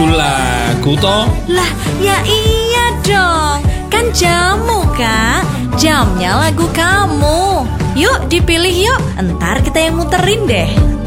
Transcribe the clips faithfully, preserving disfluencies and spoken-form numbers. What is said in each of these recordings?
judul lagu toh? Lah, ya iya dong. Kan jamu, Kak. Jamnya lagu kamu. Yuk dipilih yuk. Entar kita yang muterin deh.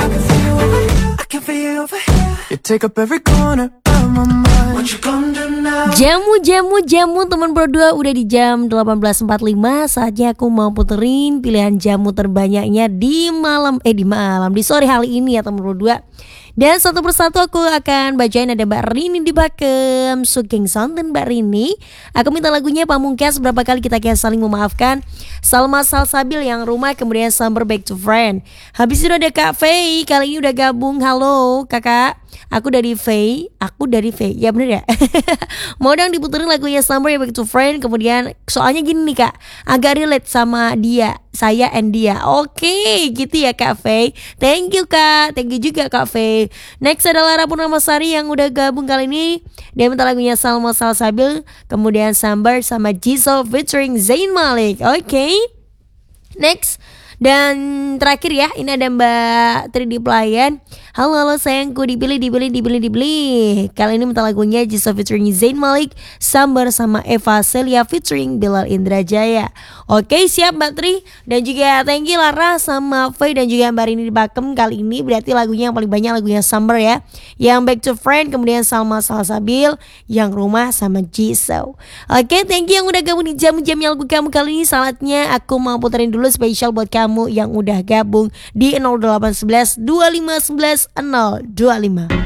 Jamu, jamu, jamu teman berdua, udah di jam delapan belas empat puluh lima. Saatnya aku mau puterin pilihan jamu terbanyaknya di malam Eh di malam, di sore hari ini ya teman berdua. Dan satu persatu aku akan bacain. Ada Mbak Rini di Bakem, Sugeng Santen Mbak Rini. Aku minta lagunya Pamungkas, Berapa Kali Kita Kayak Saling Memaafkan, Salma Salsabil, Yang Rumah, kemudian Summer Back to Friend. Habis itu ada Kak Faye, kali ini udah gabung. Halo kakak, aku dari Faye. Aku dari Faye, ya bener ya. Mau dong diputerin lagunya Summer Back to Friend. Kemudian soalnya gini nih kak, agak relate sama dia, saya and dia. Oke gitu ya Kak Faye. Thank you kak, thank you juga Kak Faye. Next adalah Lara Purnamasari yang udah gabung kali ini. Dia minta lagunya Salma Salsabil, kemudian Sambar sama Jisoo featuring Zayn Malik. Oke okay. Next dan terakhir ya, ini ada Mbak tiga D Pelayan. Halo halo sayangku, dipilih dipilih dipilih dipilih. Kali ini minta lagunya Jisoo featuring Zayn Malik, Sambar sama Eva Celia featuring Bilal Indrajaya. Oke siap Mbak Tri. Dan juga thank you Lara sama Faye dan juga Mbak Rini di Bakem. Kali ini berarti lagunya yang paling banyak lagunya Sambar ya, yang Back to Friend, kemudian Salma Salsabil, Yang Rumah sama Jisoo. Oke thank you yang udah gabung di jam-jamnya lagu kamu kali ini. Saatnya aku mau puterin dulu spesial buat kamu yang udah gabung di nol delapan satu satu dua lima satu sembilan nol dua lima.